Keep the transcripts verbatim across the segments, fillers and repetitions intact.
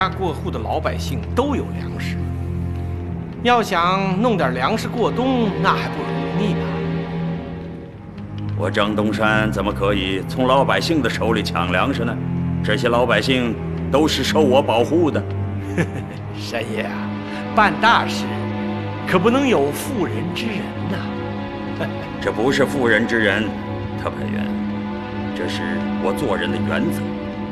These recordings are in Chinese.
家过户的老百姓都有粮食，要想弄点粮食过冬，那还不容易吗？ 我张东山怎么可以从老百姓的手里抢粮食呢？这些老百姓都是受我保护的。 山爷啊，办大事可不能有妇人之仁呐、啊。 这不是妇人之仁，特派员，这是我做人的原则。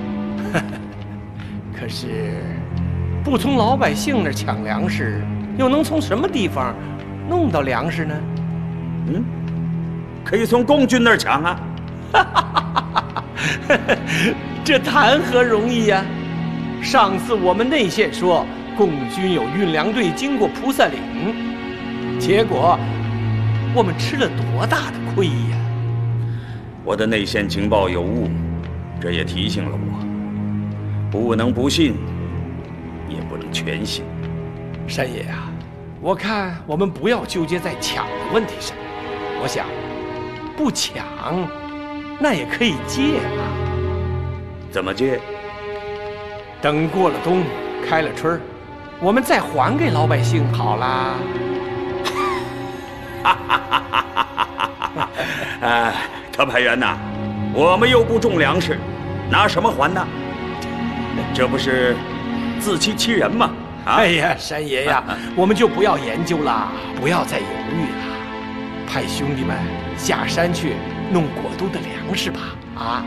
可是，不从老百姓那儿抢粮食，又能从什么地方弄到粮食呢？ 嗯，可以从共军那儿抢啊！ 这谈何容易呀、啊！上次我们内线说共军有运粮队经过菩萨岭，结果我们吃了多大的亏呀！ 我的内线情报有误，这也提醒了我。不能不信，也不能全信。 山爷啊，我看我们不要纠结在抢的问题上。我想，不抢，那也可以借嘛。 怎么借？ 等过了冬，开了春，我们再还给老百姓好啦。 哎，特派员呐，我们又不种粮食，拿什么还呢？这不是自欺欺人吗？啊！ 哎呀，山爷呀，我们就不要研究了，不要再犹豫了，派兄弟们下山去弄果冬的粮食吧！啊！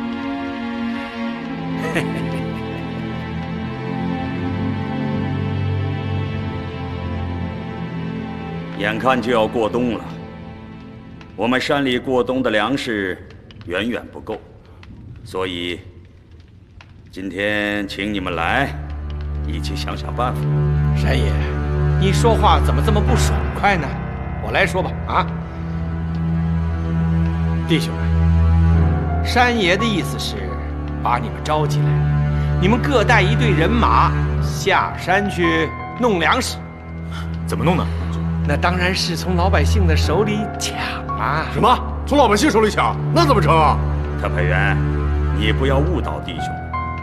眼看就要过冬了，我们山里过冬的粮食远远不够，所以今天请你们来，一起想想办法。 山爷，你说话怎么这么不爽快呢？我来说吧，啊，弟兄们，山爷的意思是把你们招起来，你们各带一队人马下山去弄粮食。 怎么弄呢？ 那当然是从老百姓的手里抢啊！ 什么？从老百姓手里抢？那怎么成啊？ 特派员，你不要误导弟兄。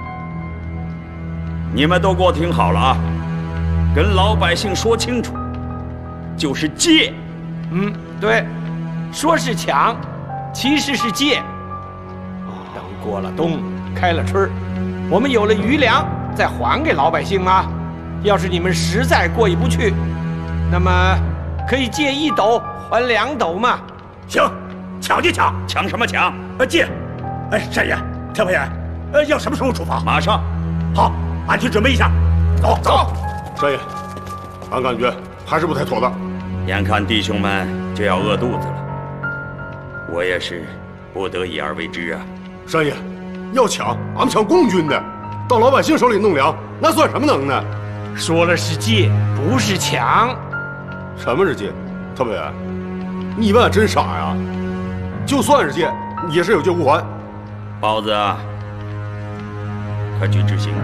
你们都给我听好了啊！跟老百姓说清楚，就是借。 嗯，对，说是抢，其实是借。等过了冬，开了春，我们有了余粮，再还给老百姓吗？要是你们实在过意不去，那么可以借一斗还两斗嘛。 行，抢就抢， 抢什么抢？ 呃，借。哎，山爷，特派员，呃，要什么时候出发？ 马上。 好，俺去准备一下。走走。山爷，俺感觉还是不太妥当。 眼看弟兄们就要饿肚子了，我也是不得已而为之啊。 山爷，要抢，俺们抢共军的，到老百姓手里弄粮，那算什么能耐？ 说了是借，不是抢。 什么是借？特派员，你以为俺真傻呀？就算是借，也是有借无还。 包子啊，快去执行吧。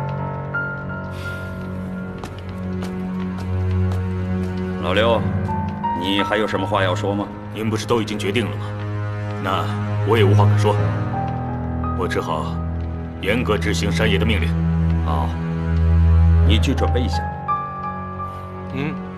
老刘，你还有什么话要说吗？ 您不是都已经决定了吗？那我也无话可说，我只好严格执行山爷的命令。 好，你去准备一下。 嗯。